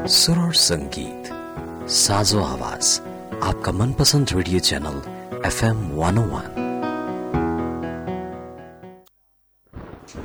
सुर और संगीत, साजो आवाज, आपका मनपसंद रेडियो चैनल FM 101